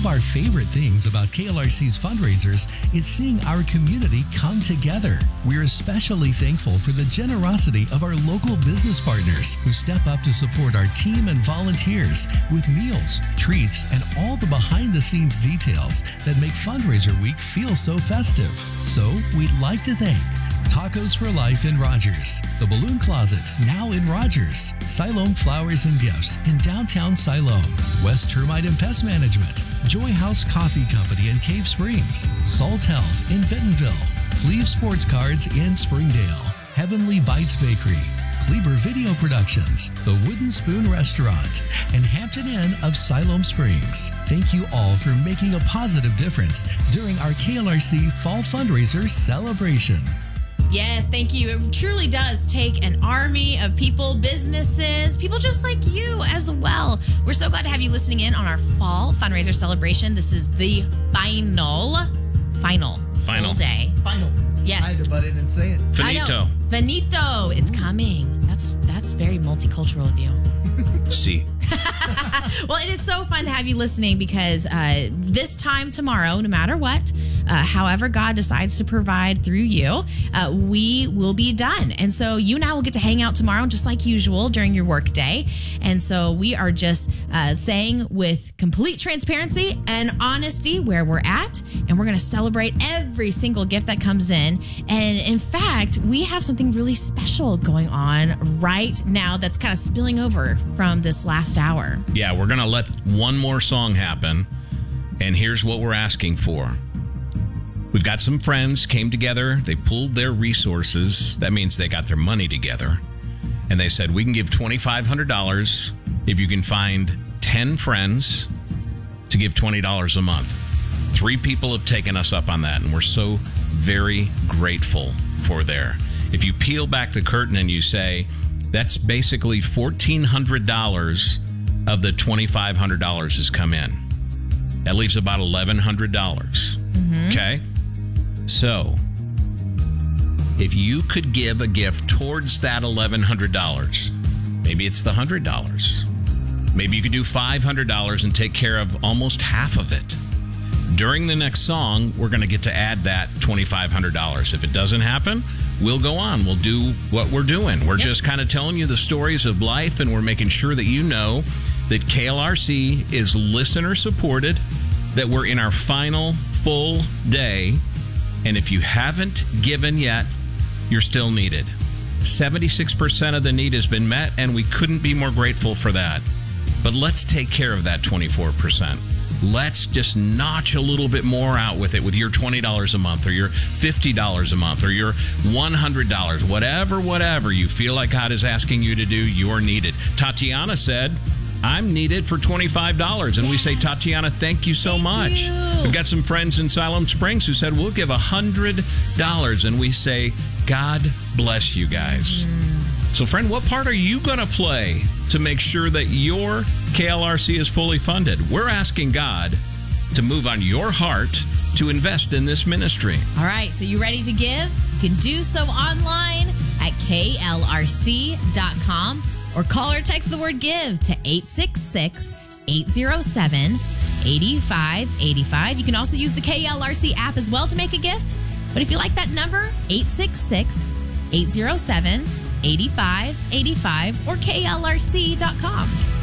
of our favorite things about KLRC's fundraisers is seeing our community come together. We're especially thankful for the generosity of our local business partners who step up to support our team and volunteers with meals, treats, and all the behind-the-scenes details that make Fundraiser Week feel so festive. So we'd like to thank Tacos for Life in Rogers, The Balloon Closet, now in Rogers, Siloam Flowers and Gifts in downtown Siloam, West Termite and Pest Management, Joy House Coffee Company in Cave Springs, Salt Health in Bentonville, Cleve Sports Cards in Springdale, Heavenly Bites Bakery, Kleber Video Productions, The Wooden Spoon Restaurant, and Hampton Inn of Siloam Springs. Thank you all for making a positive difference during our KLRC Fall Fundraiser celebration. Yes, thank you. It truly does take an army of people, businesses, people just like you as well. We're so glad to have you listening in on our fall fundraiser celebration. This is the final full day. Final. Yes. I had to butt in and say it. Finito. Finito. It's coming. That's very multicultural of you. See. Well, it is so fun to have you listening because this time tomorrow, no matter what, however God decides to provide through you, we will be done. And so you and I will get to hang out tomorrow just like usual during your work day. And so we are just saying with complete transparency and honesty where we're at. And we're going to celebrate every single gift that comes in. And in fact, we have something really special going on right now that's kind of spilling over from this last hour. Yeah, we're going to let one more song happen. And here's what we're asking for. We've got some friends came together. They pooled their resources. That means they got their money together. And they said, we can give $2,500 if you can find 10 friends to give $20 a month. 3 people have taken us up on that, and we're so very grateful for there. If you peel back the curtain and you say, that's basically $1,400 of the $2,500 has come in. That leaves about $1,100. Mm-hmm. Okay? So, if you could give a gift towards that $1,100, maybe it's the $100. Maybe you could do $500 and take care of almost half of it. During the next song, we're going to get to add that $2,500. If it doesn't happen, we'll go on. We'll do what we're doing. We're just kind of telling you the stories of life, and we're making sure that you know that KLRC is listener supported, that we're in our final full day. And if you haven't given yet, you're still needed. 76% of the need has been met, and we couldn't be more grateful for that. But let's take care of that 24%. Let's just notch a little bit more out with it with your $20 a month or your $50 a month or your $100. Whatever you feel like God is asking you to do, you're needed. Tatiana said, I'm needed for $25. And we say, Tatiana, thank you so much. We've got some friends in Siloam Springs who said, we'll give $100. And we say, God bless you guys. So, friend, what part are you going to play to make sure that your KLRC is fully funded? We're asking God to move on your heart to invest in this ministry. All right, so you ready to give? You can do so online at klrc.com or call or text the word GIVE to 866-807-8585. You can also use the KLRC app as well to make a gift. But if you like that number, 866-807-8585 or klrc.com.